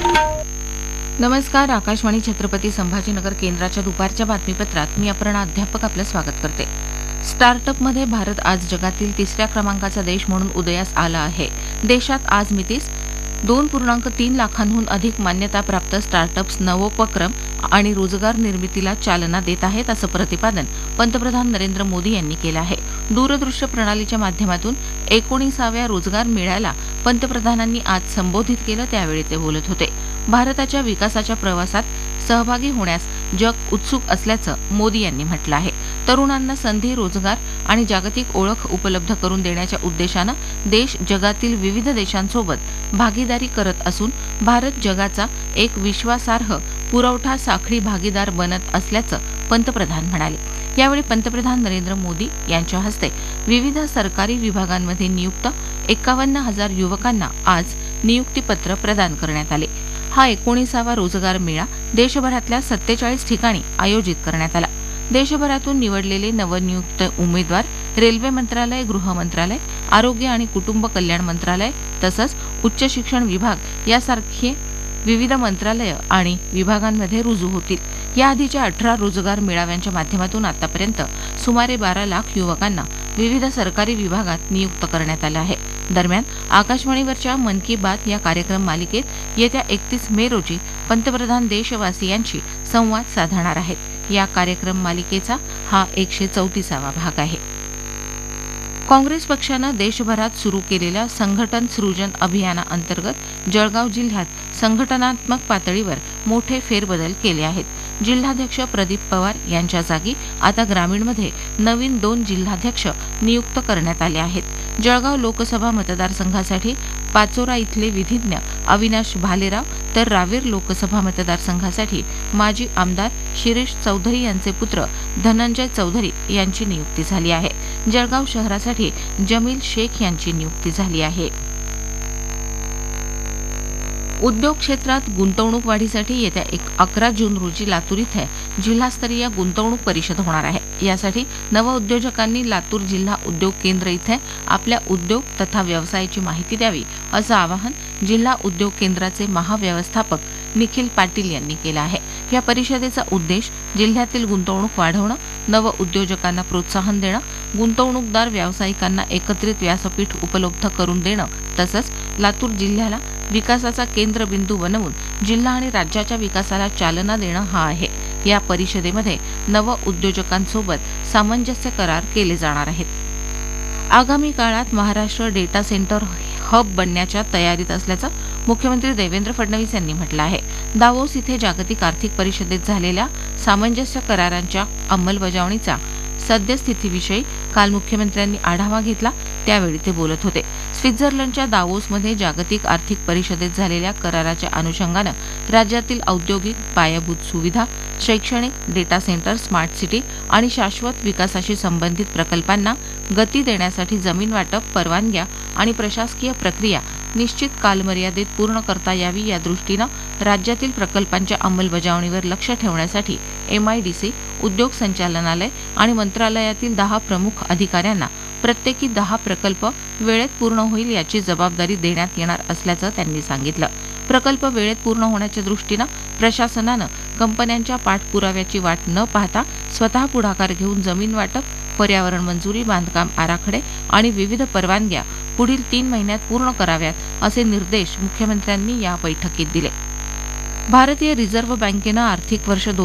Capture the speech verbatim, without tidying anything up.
नमस्कार. आकाशवाणी छत्रपती संभाजीनगर केंद्राच्या दुपारच्या बातमीपत्रात मी अपर्णा अध्यापक आपलं स्वागत करते. स्टार्टअपमध्ये भारत आज जगातील तिसऱ्या क्रमांकाचा देश म्हणून उदयास आला आहे. देशात आज मितीस दोन पूर्णांक तीन लाखांहून अधिक मान्यताप्राप्त स्टार्टअप्स नवोपक्रम आणि रोजगार निर्मितीला चालना देत आहेत, असं प्रतिपादन पंतप्रधान नरेंद्र मोदी यांनी केलं आहे. दूरदृश्य प्रणालीच्या माध्यमातून एकोणीसाव्या रोजगार मेळ्याला पंतप्रधानांनी आज संबोधित केलं, त्यावेळी ते बोलत होते. भारताच्या विकासाच्या प्रवासात सहभागी होण्यास जग उत्सुक असल्याचं मोदी यांनी म्हटलं आहे. तरुणांना संधी, रोजगार आणि जागतिक ओळख उपलब्ध करून देण्याच्या उद्देशानं देश जगातील विविध देशांसोबत भागीदारी करत असून भारत जगाचा एक विश्वासार्ह पुरवठा साखळी भागीदार बनत असल्याचं पंतप्रधान म्हणाले. यावेळी पंतप्रधान नरेंद्र मोदी यांच्या हस्ते विविध सरकारी विभागांमध्ये नियुक्त एकावन्न हजार युवकांना आज नियुक्तीपत्र प्रदान करण्यात आले. हा एकोणीसावा रोजगार मेळा देशभरातल्या सत्तेचाळीस ठिकाणी आयोजित करण्यात आला. देशभरातून निवडलेले नवनियुक्त उमेदवार रेल्वे मंत्रालय, गृह मंत्रालय, आरोग्य आणि कुटुंब कल्याण मंत्रालय तसंच उच्च शिक्षण विभाग यासारखे विविध मंत्रालय आणि विभागांमध्ये रुजू होतील. याआधीच्या अठरा रोजगार मेळाव्यांच्या माध्यमातून आतापर्यंत सुमारे बारा लाख युवकांना विविध सरकारी विभागात नियुक्त करण्यात आलं आहे. दरम्यान आकाशवाणीवरच्या मन की बात या कार्यक्रम मालिकेत येत्या एकतीस मे रोजी पंतप्रधान देशवासियांशी संवाद साधणार आहेत. या कार्यक्रम मालिकेचा हा एकशे चौतीसावा भाग आहे. काँग्रेस पक्षानं देशभरात सुरू केलेल्या संघटन सृजन अभियानाअंतर्गत जळगाव जिल्ह्यात संघटनात्मक पातळीवर मोठे फेरबदल केले आहेत. जिल्हाध्यक्ष प्रदीप पवार यांच्या जागी आता ग्रामीणमध्ये नवीन दोन जिल्हाध्यक्ष नियुक्त करण्यात आले आहेत. जळगाव लोकसभा मतदारसंघासाठी पाचोरा इथले विधिज्ञ अविनाश भालेराव तर रावेर लोकसभा मतदारसंघासाठी माजी आमदार शिरीष चौधरी यांचे पुत्र धनंजय चौधरी यांची नियुक्ती झाली आहे. जळगाव शहरासाठी जमील शेख यांची नियुक्ती झाली आहे. उद्योग क्षेत्रात गुंतवणूक वाढीसाठी येत्या एक अकरा जून रोजी लातूर इथे जिल्हास्तरीय गुंतवणूक परिषद होणार आहे. यासाठी नवउद्योजकांनी लातूर जिल्हा उद्योग केंद्र इथे आपल्या उद्योग तथा व्यवसायाची माहिती द्यावी, असं आवाहन जिल्हा उद्योग केंद्राचे महाव्यवस्थापक निखिल पाटील यांनी केलं आहे. या परिषदेचा उद्देश जिल्ह्यातील गुंतवणूक वाढवणं, नव उद्योजकांना प्रोत्साहन देणं, गुंतवणूकदार व्यावसायिकांना एकत्रित व्यासपीठ उपलब्ध करून देणं तसंच लातूर जिल्ह्याला विकासाचा केंद्रबिंदू बनवून जिल्हा आणि राज्याच्या विकासाला चालना देणं हा आहे. या परिषदेमध्ये नव उद्योजकांसोबत सामंजस्य करार केले जाणार आहेत. आगामी काळात महाराष्ट्र डेटा सेंटर हब बनण्याच्या तयारीत असल्याचं मुख्यमंत्री देवेंद्र फडणवीस यांनी म्हटलं आहे. दावोस इथे जागतिक आर्थिक परिषदेत झालेल्या सामंजस्य करारांच्या अंमलबजावणीचा सद्यस्थितीविषयी काल मुख्यमंत्र्यांनी आढावा घेतला, त्यावेळी ते बोलत होते. स्वित्झर्लंडच्या दावोसमध्ये जागतिक आर्थिक परिषदेत झालेल्या कराराच्या अनुषंगानं राज्यातील औद्योगिक पायाभूत सुविधा, शैक्षणिक, डेटा सेंटर, स्मार्ट सिटी आणि शाश्वत विकासाशी संबंधित प्रकल्पांना गती देण्यासाठी जमीन वाटप, परवानग्या आणि प्रशासकीय प्रक्रिया निश्चित कालमर्यादेत पूर्ण करता यावी या दृष्टीनं राज्यातील प्रकल्पांच्या अंमलबजावणीवर लक्ष ठेवण्यासाठी एमआयडीसी, उद्योग संचालनालय आणि मंत्रालयातील दहा प्रमुख अधिकाऱ्यांना प्रत्येकी दहा प्रकल्प वेळेत पूर्ण होईल याची जबाबदारी देण्यात येणार असल्याचं त्यांनी सांगितलं. प्रकल्प वेळेत पूर्ण होण्याच्या दृष्टीनं प्रशासनानं कंपन्यांच्या पाठपुराव्याची वाट न पाहता स्वतः पुढाकार घेऊन जमीन वाटप, पर्यावरण मंजुरी, बांधकाम आराखडे आणि विविध परवानग्या पुढील तीन महिन्यात पूर्ण कराव्यात, असे निर्देश मुख्यमंत्र्यांनी या बैठकीत दिले. भारतीय रिझर्व्ह बँकेनं आर्थिक वर्ष